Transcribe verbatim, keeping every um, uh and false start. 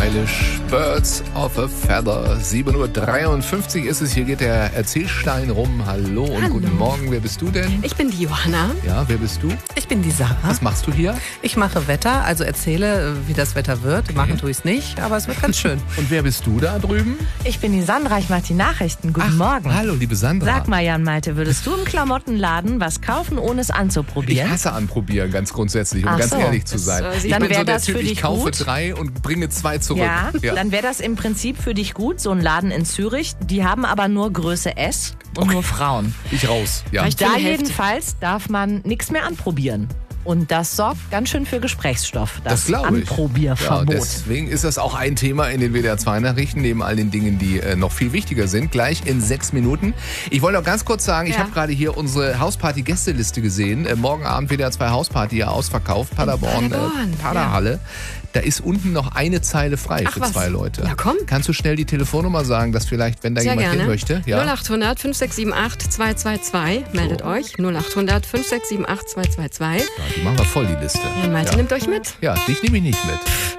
Eilish, Birds of a Feather. sieben Uhr dreiundfünfzig ist es, hier geht der Erzählstein rum. Hallo und Hallo. Guten Morgen, wer bist du denn? Ich bin die Johanna. Ja, wer bist du? Ich bin die Sarah. Was machst du hier? Ich mache Wetter, also erzähle, wie das Wetter wird. Machen tue ich es nicht, aber es wird ganz schön. Und wer bist du da drüben? Ich bin die Sandra, ich mache die Nachrichten. Guten Ach, Morgen. Hallo, liebe Sandra. Sag mal, Jan Malte, würdest du im Klamottenladen was kaufen, ohne es Ich anzuprobieren? hasse anprobieren, ganz grundsätzlich, um Ach ganz so. ehrlich zu Das, sein. äh, Ich dann bin wär so der das Typ, für ich dich kaufe gut. drei und bringe zwei zurück. Ja, dann wäre das im Prinzip für dich gut, so ein Laden in Zürich. Die haben aber nur Größe S und nur Frauen. Ich raus. Ja. Reicht für Da die Hälfte. jedenfalls darf man nichts mehr anprobieren. Und das sorgt ganz schön für Gesprächsstoff, das, Das glaube ich. Anprobierverbot. Ja, deswegen ist das auch ein Thema in den W D R zwei Nachrichten, neben all den Dingen, die äh, noch viel wichtiger sind. Gleich in sechs Minuten. Ich wollte noch ganz kurz sagen, ich Ja. habe gerade hier unsere Hausparty-Gästeliste gesehen. Äh, morgen Abend W D R zwei Hausparty, ja, ausverkauft. Paderborn, Paderborn, äh, Paderhalle. Da ist unten noch eine Zeile frei Ach, für was? zwei Leute. Na komm. Kannst du schnell die Telefonnummer sagen, dass vielleicht, wenn da Sehr jemand gerne. hin möchte? Ja. null acht hundert fünf sechs sieben acht zwei zwei zwei. Meldet euch. null acht hundert fünf sechs sieben acht zwei zwei zwei. Ja, die machen wir voll, die Liste. Jan Malte ja. nimmt euch mit. Ja, dich nehme ich nicht mit.